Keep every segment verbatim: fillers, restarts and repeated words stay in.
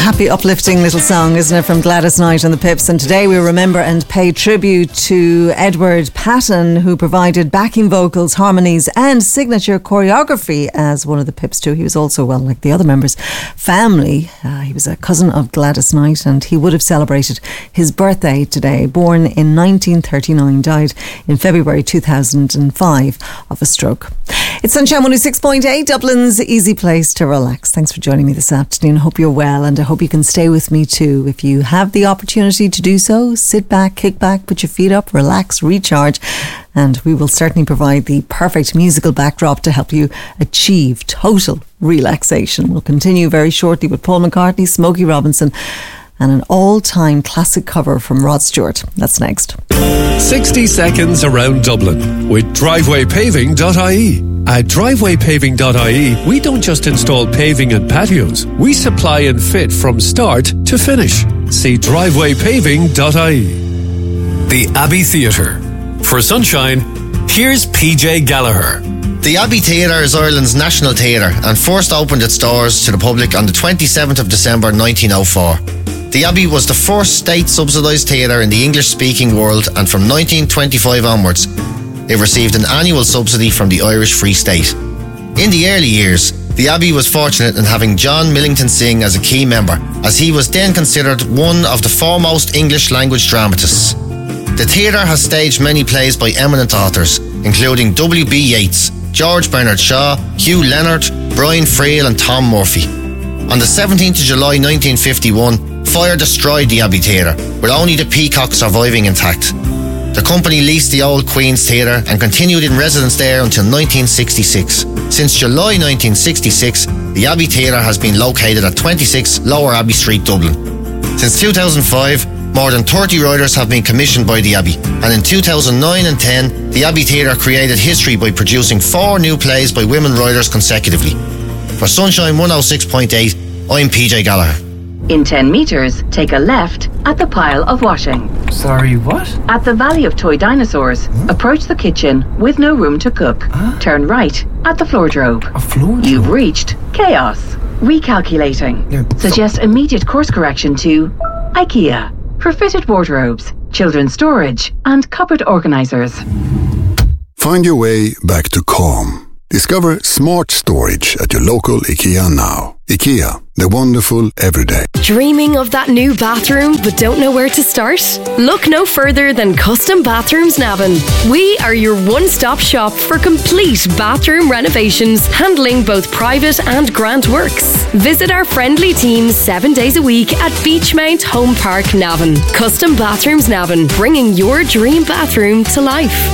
happy, uplifting little song, isn't it, from Gladys Knight and the Pips? And today we remember and pay tribute to Edward Patton, who provided backing vocals, harmonies and signature choreography as one of the Pips too. He was also, well, like the other members, family. Uh, he was a cousin of Gladys Knight, and he would have celebrated his birthday today. Born in nineteen thirty-nine, died in February two thousand five of a stroke. It's Sunshine one oh six point eight, Dublin's easy place to relax. Thanks for joining me this afternoon. Hope you're well, and I hope you can stay with me too. If you have the opportunity to do so, sit back, kick back, put your feet up, relax, recharge, and we will certainly provide the perfect musical backdrop to help you achieve total relaxation. We'll continue very shortly with Paul McCartney, Smokey Robinson, and an all-time classic cover from Rod Stewart. That's next. sixty seconds around Dublin with driveway paving dot I E. At driveway paving dot I E, we don't just install paving and patios. We supply and fit from start to finish. See driveway paving dot I E. The Abbey Theatre. For Sunshine, here's P J Gallagher. The Abbey Theatre is Ireland's national theatre and first opened its doors to the public on the twenty-seventh of December nineteen oh four. The Abbey was the first state-subsidised theatre in the English-speaking world, and from nineteen twenty-five onwards, it received an annual subsidy from the Irish Free State. In the early years, the Abbey was fortunate in having John Millington Synge as a key member, as he was then considered one of the foremost English-language dramatists. The theatre has staged many plays by eminent authors, including W B Yeats, George Bernard Shaw, Hugh Leonard, Brian Friel and Tom Murphy. On the seventeenth of July nineteen fifty-one, fire destroyed the Abbey Theatre, with only the peacock surviving intact. The company leased the old Queen's Theatre and continued in residence there until nineteen sixty-six. Since July nineteen sixty-six, the Abbey Theatre has been located at twenty-six Lower Abbey Street, Dublin. Since two thousand five, more than thirty writers have been commissioned by the Abbey, and in two thousand nine and ten, the Abbey Theatre created history by producing four new plays by women writers consecutively. For Sunshine one oh six point eight, I'm P J Gallagher. In ten metres, take a left at the pile of washing. Sorry, what? At the Valley of Toy Dinosaurs, huh? Approach the kitchen with no room to cook. Huh? Turn right at the floordrobe. A floordrobe? You've reached chaos. Recalculating. Yeah, so- Suggest immediate course correction to IKEA for fitted wardrobes, children's storage and cupboard organisers. Find your way back to calm. Discover smart storage at your local IKEA now. IKEA, the wonderful everyday. Dreaming of that new bathroom but don't know where to start? Look no further than Custom Bathrooms Navan. We are your one-stop shop for complete bathroom renovations, handling both private and grant works. Visit our friendly team seven days a week at Beachmount Home Park, Navan. Custom Bathrooms Navan, bringing your dream bathroom to life.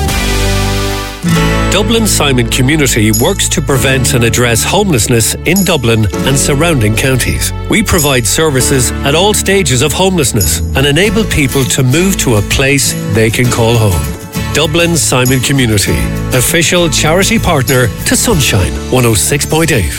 Dublin Simon Community works to prevent and address homelessness in Dublin and surrounding counties. We provide services at all stages of homelessness and enable people to move to a place they can call home. Dublin Simon Community, official charity partner to Sunshine one oh six point eight.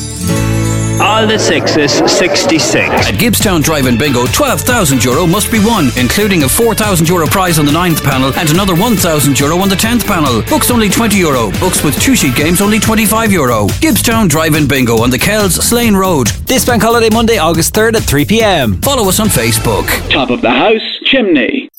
All the sixes, sixty-six. At Gibbstown Drive-In Bingo, twelve thousand euro must be won, including a four thousand euro prize on the ninth panel and another one thousand euro on the tenth panel. Books only twenty euro. Books with two-sheet games only twenty-five euro. Gibbstown Drive-In Bingo on the Kells, Slane Road. This Bank Holiday Monday, August third at three p.m. Follow us on Facebook. Top of the house, chimney.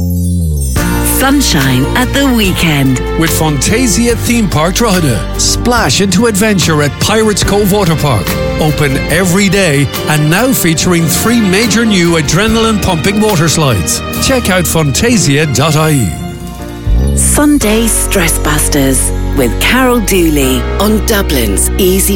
Sunshine at the weekend. With Fantasia Theme Park Drogheda. Splash into adventure at Pirates Cove Water Park. Open every day and now featuring three major new adrenaline-pumping water slides. Check out fantasia dot I E. Sunday Stress Busters with Carol Dooley on Dublin's Easy